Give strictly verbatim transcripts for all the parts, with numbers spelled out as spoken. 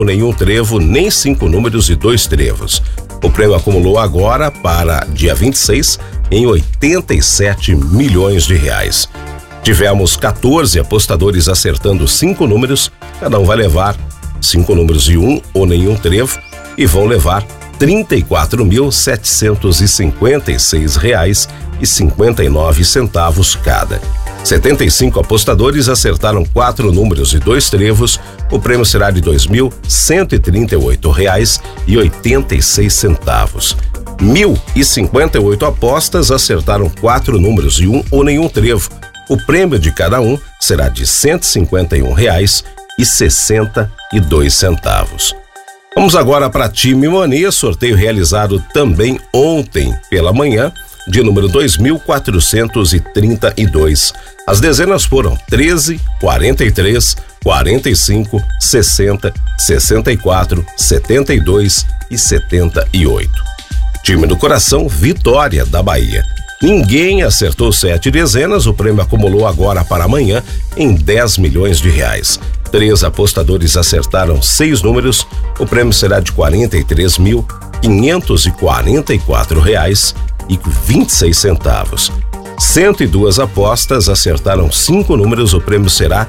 nenhum trevo, nem cinco números e dois trevos. O prêmio acumulou agora para dia vinte e seis em oitenta e sete milhões de reais. Tivemos quatorze apostadores acertando cinco números, cada um vai levar cinco números e um ou nenhum trevo e vão levar trinta e quatro mil setecentos e cinquenta e seis reais e cinquenta e nove centavos cada. setenta e cinco apostadores acertaram quatro números e dois trevos. O prêmio será de dois mil cento e trinta e oito reais e oitenta e seis centavos. Mil e cinquenta e oito apostas acertaram quatro números e um ou nenhum trevo. O prêmio de cada um será de cento e cinquenta e um reais e sessenta e dois centavos. Vamos agora para Time Mania, sorteio realizado também ontem pela manhã, de número dois mil quatrocentos e trinta e dois. As dezenas foram treze, quarenta e três, quarenta e cinco, sessenta, sessenta e quatro, setenta e dois e setenta e oito. Time do coração, Vitória da Bahia. Ninguém acertou sete dezenas, o prêmio acumulou agora para amanhã em dez milhões de reais. Três apostadores acertaram seis números, o prêmio será de quarenta e três mil quinhentos e quarenta e quatro reais e vinte e seis centavos. Cento e duas apostas acertaram cinco números, o prêmio será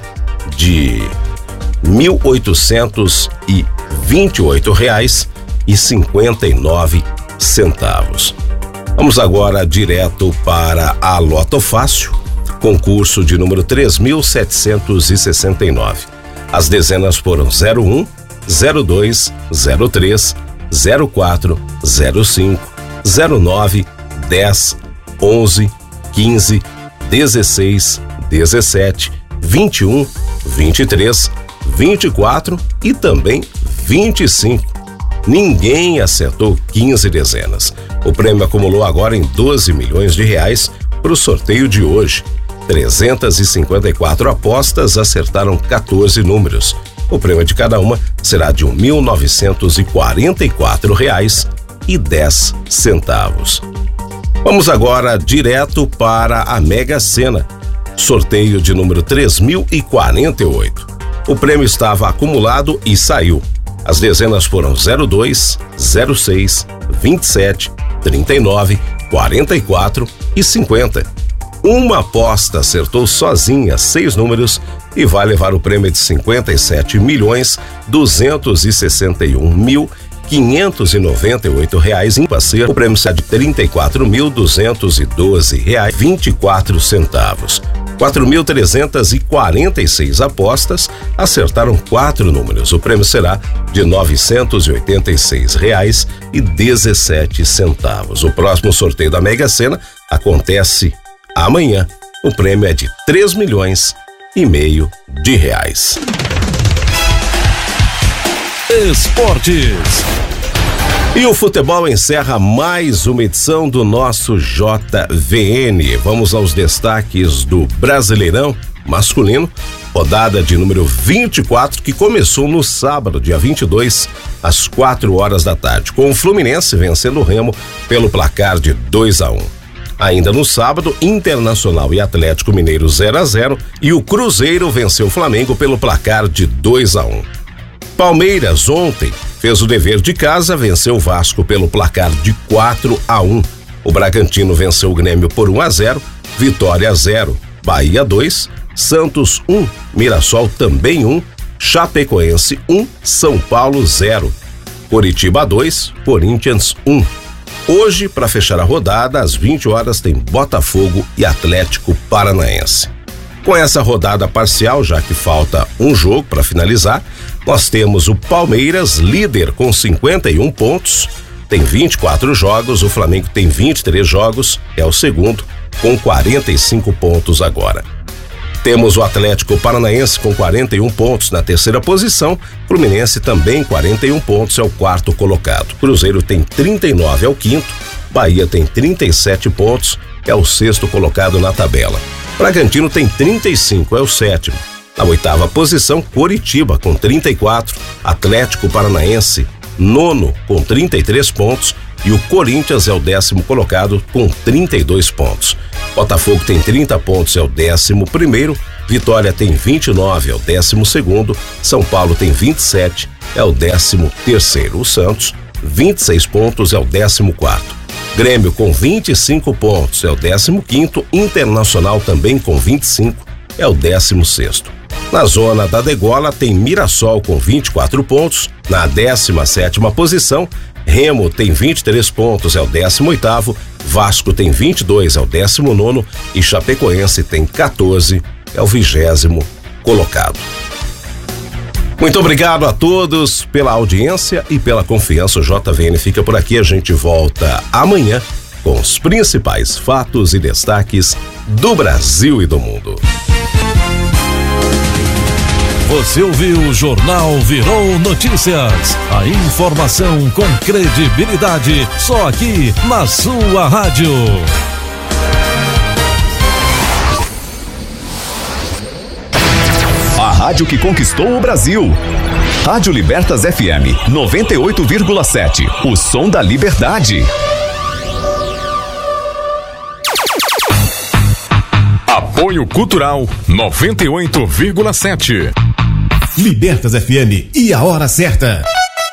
de mil oitocentos e vinte e oito reais e cinquenta e nove centavos. Vamos agora direto para a Loto Fácil, concurso de número três mil setecentos e sessenta e nove. As dezenas foram zero um, zero dois, zero três, zero quatro, zero cinco, zero nove, dez, onze, quinze, dezesseis, dezessete, vinte e um, vinte e três, vinte e quatro e também vinte e cinco. Ninguém acertou quinze dezenas. O prêmio acumulou agora em doze milhões de reais para o sorteio de hoje. trezentas e cinquenta e quatro apostas acertaram quatorze números. O prêmio de cada uma será de mil novecentos e quarenta e quatro reais e dez centavos. Vamos agora direto para a Mega Sena, sorteio de número três mil e quarenta e oito. O prêmio estava acumulado e saiu. As dezenas foram zero dois, zero seis, vinte e sete, trinta e nove, quarenta e quatro e cinquenta. Uma aposta acertou sozinha seis números e vai levar o prêmio de cinquenta e sete milhões duzentos e sessenta e um mil quinhentos e noventa e oito reais em parceiro. O prêmio será de trinta e quatro mil duzentos e doze reais e vinte e quatro centavos. quatro mil trezentas e quarenta e seis apostas acertaram quatro números. O prêmio será de novecentos e oitenta e seis reais e dezessete centavos. O próximo sorteio da Mega Sena acontece amanhã. O prêmio é de três milhões e meio de reais. Esportes. E o futebol encerra mais uma edição do nosso J V N. Vamos aos destaques do Brasileirão masculino, rodada de número vinte e quatro, que começou no sábado, dia vinte e dois, às quatro horas da tarde, com o Fluminense vencendo o Remo pelo placar de dois a um. Ainda no sábado, Internacional e Atlético Mineiro zero a zero e o Cruzeiro venceu o Flamengo pelo placar de dois a um. Palmeiras ontem fez o dever de casa, venceu o Vasco pelo placar de quatro a um. O Bragantino venceu o Grêmio por um a zero, Vitória zero, Bahia dois, Santos um, Mirassol também um, Chapecoense um, São Paulo zero, Coritiba dois, Corinthians um. Hoje, para fechar a rodada, às vinte horas, tem Botafogo e Atlético Paranaense. Com essa rodada parcial, já que falta um jogo para finalizar, nós temos o Palmeiras, líder com cinquenta e um pontos, tem vinte e quatro jogos, o Flamengo tem vinte e três jogos, é o segundo, com quarenta e cinco pontos agora. Temos o Atlético Paranaense com quarenta e um pontos na terceira posição, Fluminense também quarenta e um pontos, é o quarto colocado. Cruzeiro tem trinta e nove, é o quinto, Bahia tem trinta e sete pontos, é o sexto colocado na tabela. Bragantino tem trinta e cinco, é o sétimo. Na oitava posição, Coritiba com trinta e quatro, Atlético Paranaense nono com trinta e três pontos e o Corinthians é o décimo colocado com trinta e dois pontos. Botafogo tem trinta pontos, é o décimo primeiro, Vitória tem vinte e nove, é o décimo segundo, São Paulo tem vinte e sete, é o décimo terceiro. O Santos, vinte e seis pontos, é o décimo quarto. Grêmio com vinte e cinco pontos, é o décimo quinto. Internacional também com vinte e cinco, é o décimo sexto. Na zona da degola tem Mirassol com vinte e quatro pontos, na décima sétima posição. Remo tem vinte e três pontos, é o décimo oitavo. Vasco tem vinte e dois, é o décimo nono. E Chapecoense tem quatorze, é o vigésimo colocado. Muito obrigado a todos pela audiência e pela confiança. O J V N fica por aqui. A gente volta amanhã com os principais fatos e destaques do Brasil e do mundo. Você ouviu o Jornal Virou Notícias. A informação com credibilidade, só aqui na sua rádio. A rádio que conquistou o Brasil. Rádio Libertas F M noventa e oito vírgula sete. O som da liberdade. Apoio Cultural noventa e oito vírgula sete. Libertas F M e a hora certa.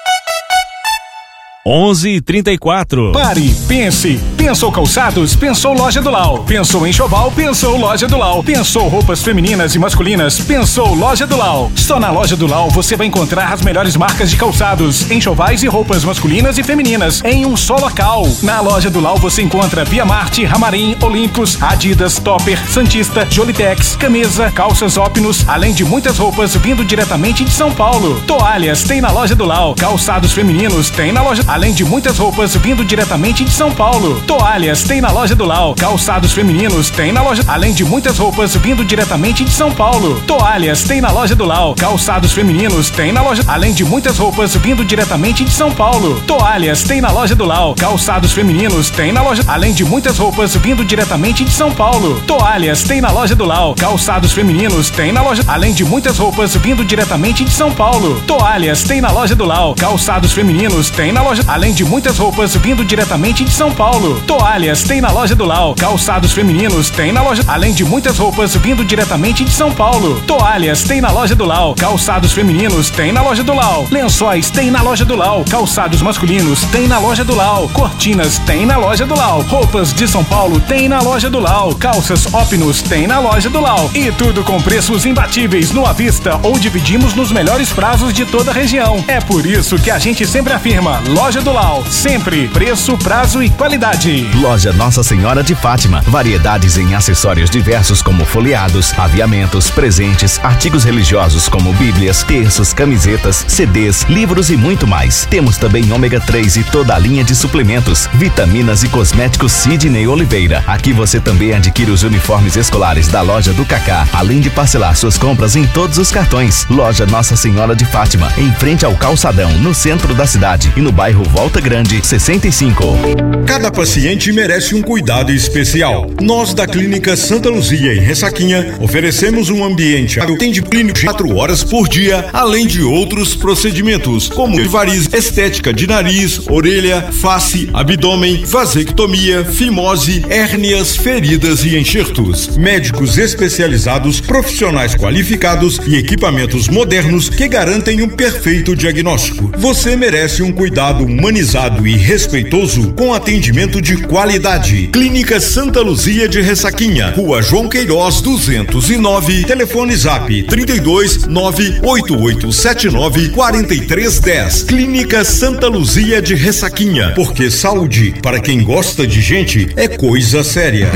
onze e trinta e quatro. Pare, pense. Pensou calçados? Pensou Loja do Lau. Pensou enxoval? Pensou Loja do Lau. Pensou roupas femininas e masculinas? Pensou Loja do Lau. Só na Loja do Lau você vai encontrar as melhores marcas de calçados, enxovais e roupas masculinas e femininas em um só local. Na Loja do Lau você encontra Via Marte, Ramarim, Olympus, Adidas, Topper, Santista, Jolitex, camisa, calças Opnus, além de muitas roupas vindo diretamente de São Paulo. Toalhas tem na Loja do Lau. Calçados femininos tem na loja, além de muitas roupas vindo diretamente de São Paulo. Toalhas tem na Loja do Lau. Calçados femininos tem na loja, além de muitas roupas vindo diretamente de São Paulo. Toalhas tem na Loja do Lau. Calçados femininos tem na loja, além de muitas roupas vindo diretamente de São Paulo. Toalhas tem na Loja do Lau. Calçados femininos tem na loja, além de muitas roupas vindo diretamente de São Paulo. Toalhas tem na Loja do Lau. Calçados femininos tem na loja, além de muitas roupas vindo diretamente de São Paulo. Toalhas tem na Loja do Lau. Calçados femininos tem na loja, além de muitas roupas vindo diretamente de São Paulo. Toalhas tem na Loja do Lau. Calçados femininos tem na loja, além de muitas roupas vindo diretamente de São Paulo. Toalhas tem na Loja do Lau. Calçados femininos tem na Loja do Lau. Lençóis tem na Loja do Lau. Calçados masculinos tem na Loja do Lau. Cortinas tem na Loja do Lau. Roupas de São Paulo tem na Loja do Lau. Calças Opnus tem na Loja do Lau. E tudo com preços imbatíveis no à vista ou dividimos nos melhores prazos de toda a região. É por isso que a gente sempre afirma: Loja do Lau. Sempre preço, prazo e qualidade. Loja Nossa Senhora de Fátima. Variedades em acessórios diversos como folheados, aviamentos, presentes, artigos religiosos como bíblias, terços, camisetas, C Ds, livros e muito mais. Temos também ômega três e toda a linha de suplementos, vitaminas e cosméticos Sidney Oliveira. Aqui você também adquire os uniformes escolares da loja do Cacá, além de parcelar suas compras em todos os cartões. Loja Nossa Senhora de Fátima, em frente ao Calçadão, no centro da cidade e no bairro Volta Grande, sessenta e cinco. Cada paciente merece um cuidado especial. Nós da Clínica Santa Luzia em Ressaquinha oferecemos um ambiente atende clínico quatro horas por dia, além de outros procedimentos como varizes, estética de nariz, orelha, face, abdômen, vasectomia, fimose, hérnias, feridas e enxertos. Médicos especializados, profissionais qualificados e equipamentos modernos que garantem um perfeito diagnóstico. Você merece um cuidado humanizado e respeitoso com atendimento de qualidade. Clínica Santa Luzia de Ressaquinha, Rua João Queiroz duzentos e nove, telefone zap trinta e dois nove oito oito sete nove quatro três um zero. Clínica Santa Luzia de Ressaquinha, porque saúde para quem gosta de gente é coisa séria.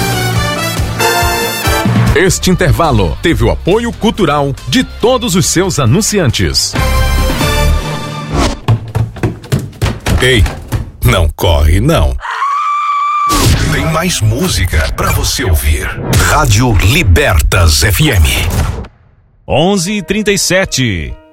Este intervalo teve o apoio cultural de todos os seus anunciantes. Ei, não corre não. Tem mais música pra você ouvir. Rádio Libertas F M. onze e trinta e sete.